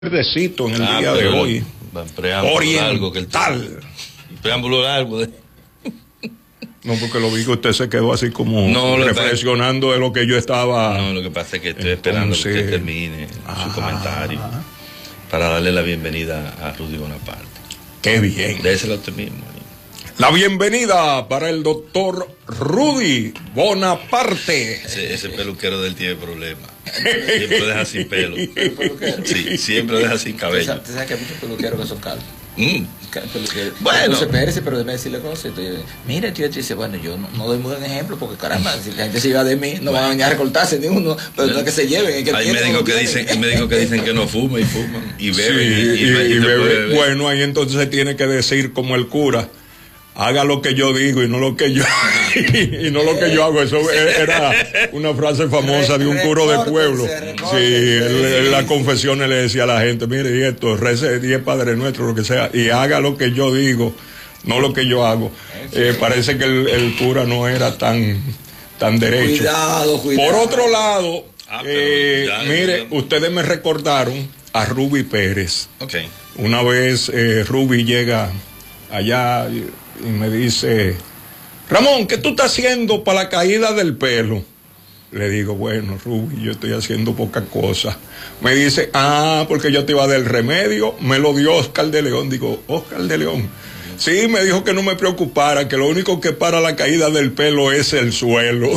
Verdecito en el día de hoy. Oriental. Preámbulo largo. No, porque lo vi que usted se quedó así como reflexionando de lo que yo estaba. No, lo que pasa es que estoy esperando que usted termine su comentario para darle la bienvenida a Rudy Bonaparte. Qué bien. Déselo a usted mismo. La bienvenida para el doctor Rudy Bonaparte. Ese peluquero de él tiene problemas. Siempre lo deja sin pelo. Sí, siempre lo deja sin cabello. ¿Usted sabe que hay muchos peluqueros que son calvos? Bueno. Entonces, espérese, pero déjeme decirle cosas. Mire, tío, dice, bueno, yo no doy muy buen ejemplo porque, caramba, si la gente se lleva de mí, no van a venir a recortarse ni uno, pero no es que se lleven. Es que hay médicos que dicen que no fuman y fuman y beben. Sí, y beben. Bueno, ahí entonces se tiene que decir como el cura. Haga lo que yo digo y no lo que yo y no lo que yo hago. Eso era una frase famosa de un cura de pueblo. Sí, en las confesiones le decía a la gente, mire, y esto, rece 10 Padre Nuestro, lo que sea, y haga lo que yo digo, no lo que yo hago. Parece que el cura no era tan derecho. Cuidado. Por otro lado, mire, ustedes me recordaron a Ruby Pérez. Okay. Una vez Ruby llega allá y me dice, Ramón, ¿qué tú estás haciendo para la caída del pelo? Le digo, bueno, Ruby, yo estoy haciendo poca cosa. Me dice, porque yo te iba a dar el remedio, me lo dio Oscar de León. Digo, Oscar de León. Sí, me dijo que no me preocupara, que lo único que para la caída del pelo es el suelo.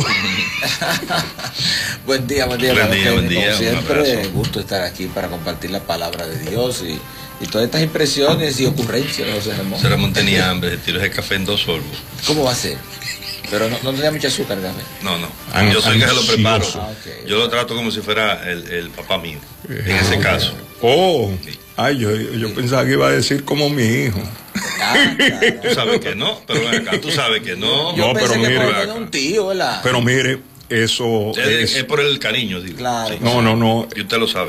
Buen día. Buen día. Como siempre, gusto estar aquí para compartir la palabra de Dios y todas estas impresiones y ocurrencias, José Ramón. José Ramón tenía hambre, se tiró ese café en 2 sorbos. ¿Cómo va a ser? Pero no tenía mucho azúcar, café. No. Yo soy que se lo preparo. Okay. Yo lo trato como si fuera el papá mío, en ese caso. Yo pensaba que iba a decir como mi hijo. Claro. Tú sabes que no, pero acá tú sabes que no. Yo pensé pero que mire, era un tío, ¿verdad? Pero mire, eso es por el cariño, digo. Claro. Sí. No. Y usted lo sabe.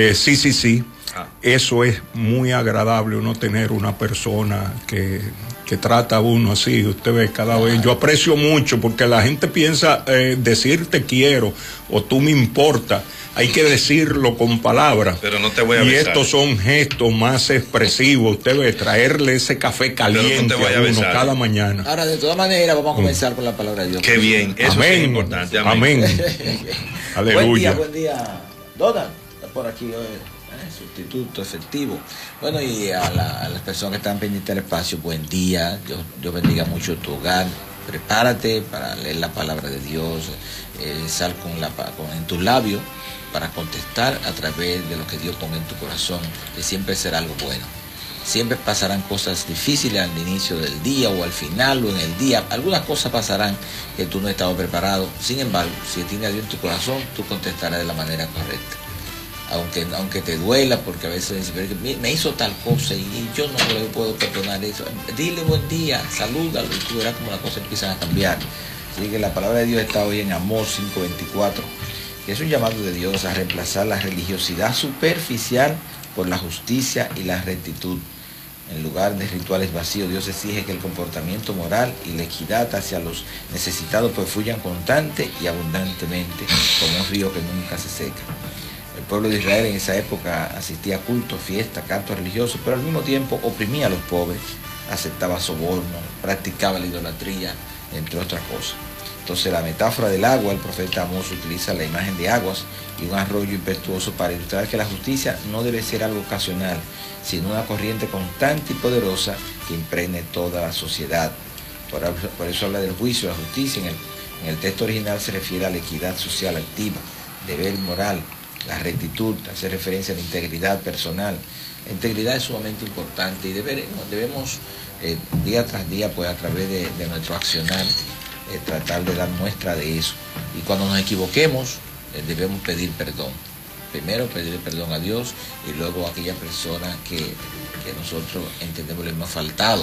Sí. Eso es muy agradable, uno tener una persona que trata a uno así. Usted ve cada vez, yo aprecio mucho porque la gente piensa decir te quiero o tú me importas, hay que decirlo con palabras. Pero no te voy a y besar. estos son gestos más expresivos. Usted ve, traerle ese café caliente a uno cada mañana. Ahora, de todas maneras, vamos a comenzar con la palabra de Dios. Qué bien, eso amén. Es importante. Amén. Aleluya. Buen día. Donald, está por aquí hoy. Sustituto efectivo. Bueno, y a las personas que están pendientes del espacio, buen día. Dios bendiga mucho tu hogar. Prepárate para leer la palabra de Dios. Sal en tus labios para contestar a través de lo que Dios ponga en tu corazón, que siempre será algo bueno. Siempre pasarán cosas difíciles al inicio del día o al final o en el día. Algunas cosas pasarán que tú no estabas preparado. Sin embargo, si tienes a Dios en tu corazón, tú contestarás de la manera correcta. Aunque te duela, porque a veces me hizo tal cosa y yo no le puedo perdonar eso. Dile buen día, salúdalo y tú verás cómo las cosas empiezan a cambiar. Así que la palabra de Dios está hoy en Amós 5:24, que es un llamado de Dios a reemplazar la religiosidad superficial por la justicia y la rectitud. En lugar de rituales vacíos, Dios exige que el comportamiento moral y la equidad hacia los necesitados pues fluyan constante y abundantemente como un río que nunca se seca. El pueblo de Israel en esa época asistía a cultos, fiestas, cantos religiosos, pero al mismo tiempo oprimía a los pobres, aceptaba sobornos, practicaba la idolatría, entre otras cosas. Entonces la metáfora del agua, el profeta Amós utiliza la imagen de aguas y un arroyo impetuoso para ilustrar que la justicia no debe ser algo ocasional, sino una corriente constante y poderosa que impregne toda la sociedad. Por eso habla del juicio, la justicia. En el texto original se refiere a la equidad social activa, deber moral, la rectitud, hace referencia a la integridad personal. La integridad es sumamente importante y debemos día tras día, pues a través de nuestro accionar, tratar de dar muestra de eso. Y cuando nos equivoquemos, debemos pedir perdón. Primero pedir perdón a Dios y luego a aquella persona que nosotros entendemos le hemos faltado.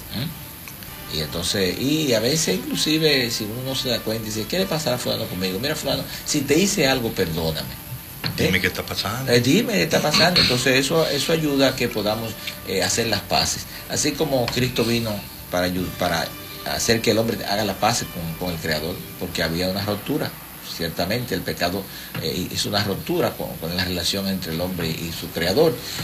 Y entonces, y a veces inclusive si uno no se da cuenta y dice, ¿qué le pasará a fulano conmigo? Mira fulano, si te hice algo, perdóname. Dime qué está pasando. Dime qué está pasando. Entonces eso ayuda a que podamos hacer las paces. Así como Cristo vino para hacer que el hombre haga las paces con el Creador, porque había una ruptura. ciertamente el pecado hizo una ruptura con la relación entre el hombre y su creador.